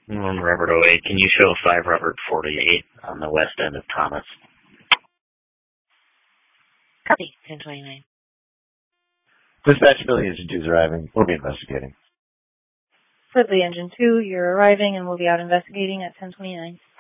Robert 08, can you show 5 Robert 48 on the west end of Thomas? Copy, 1029. Dispatch Billy Engine 2 is arriving. We'll be investigating. Fridley Engine 2, you're arriving and we'll be out investigating at 1029.